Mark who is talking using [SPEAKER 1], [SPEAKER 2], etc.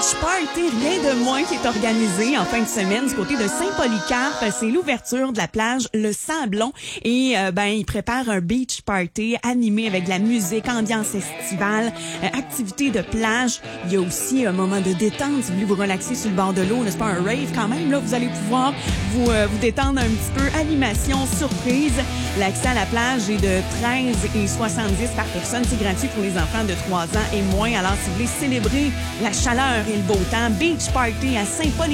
[SPEAKER 1] Party, rien de moins qui est organisé en fin de semaine du côté de Saint-Polycarpe. C'est l'ouverture de la plage Le Sablon et ils préparent un beach party animé avec de la musique, ambiance estivale, activité de plage. Il y a aussi un moment de détente si vous voulez vous relaxer sur le bord de l'eau, n'est-ce pas, un rave quand même. Là, vous allez pouvoir vous détendre un petit peu. Animation surprise. L'accès à la plage est de 13,70 par personne. C'est gratuit pour les enfants de 3 ans et moins. Alors, si vous voulez célébrer la chaleur et le beau temps, Beach Party à Saint-Paul